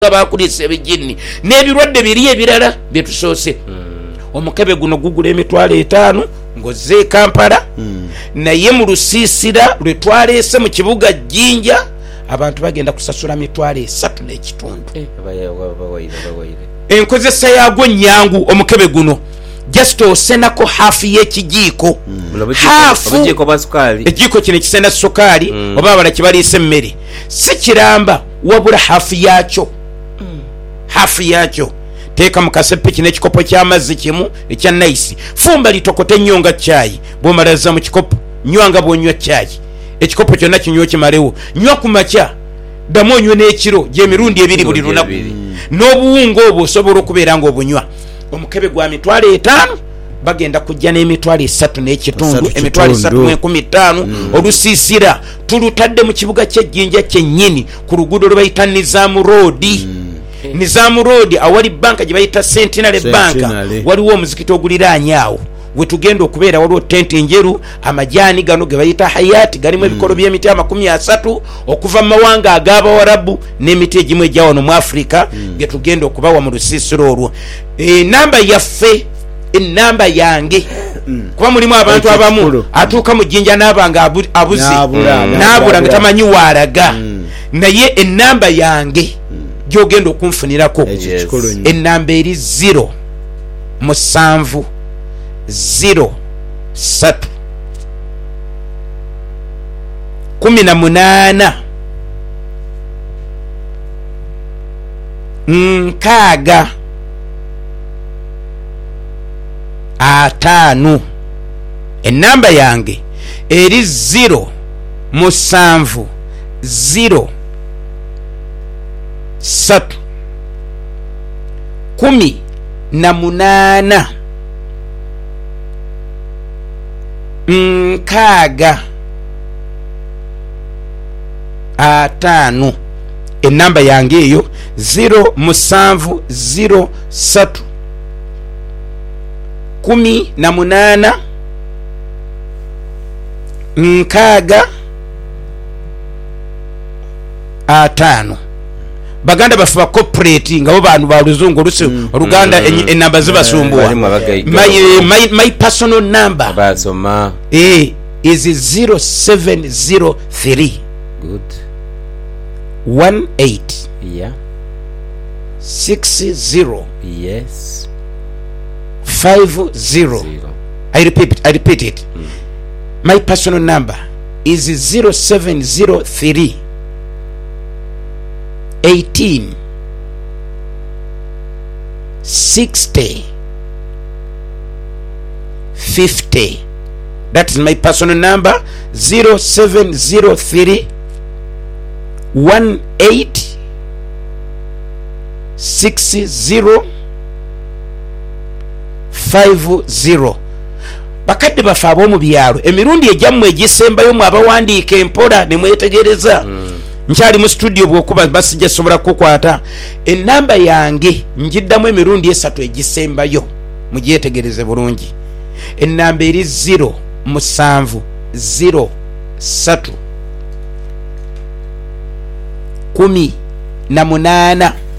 bakulisa ebijini n'ebirwadde biri ebirala byetusoose. Omukebe guno gugula $5,000 ng'ozze Kampala, naye mu lusiisira lwe twaleese mu kibuga Jjinja abantu bagenda kusasula $3.5. Enkozesa yaagwo nnyangu. Omukebe guno just osenako hafu y'ekijiiko, ejiiko kino kisena sukaali oba abala kibaliisa emmere, si kiramba wabula hafu yaakyo. Hafu yaakyo teeka mu kasepiki n'ekikopo ky'amazzi kimu ekya nayisi, fumba litokote nnyo nga caayi, bw'omalazza mu kikopo nywa nga bw'onywa caayi, ekikopo kyonna kinywa kimalewo, nywa ku makya, ddamu onywe n'ekiro, gy'emirundi 2 buli lunaku, n'obuwunga obwo osobola okubeera ng'obunywa. Omukebe gwa $5,000 bagenda kujja $3.5, $3.15. Olusiisira tulutadde mu kibuga ky'Ejjinja kyennyini ku luguudo lwe bayita Nizaamu Road. Nizaamu Road awali banka gye bayita Centenary Banka waliwo omuzikiti oguliraanye awo. We tugenda okubeera waliwo tenti njeru, amajaani gano ge bayita Hayati galimu ebikolo by'emiti 30 okuva mu mawanga ag'Abawarabu n'emiti egimu egya wano mu Afrika ge tugenda okubawa mu lusiisiro olwo. Enamba yaffe, enamba yange, kuba mulimu abantu abamu atuuka mu Jjinja n'abanga abuze n'abula nga tamanyi waalaga, naye enamba yange gy'ogenda okunfunirako, enamba eri 070 03 18 6 5. Enamba yange eri 070 03 18 6 5. Enamba yange eyo 070 03 18 6 5. Baganda bafe ba corporate nga bo bantu ba luzungu olusi Oluganda enamba zibasumbuwa. My personal number basoma is 0703 good 18 yeah 60 yes 50. I repeat it. My personal number is 0703 18 60 50. That is my personal number, 0703 18 60 50. Bakadde bafe ab'omu byalo emirundi egyammwe egisembayo mu abawandiika empola ne mwetegereza. Nkyali mu studio bw'okuba basijja sobola kukwata enamba yange njiddamu emirundi 3 egisembayo mugyetegereze bulungi. Enamba eri 070 03 18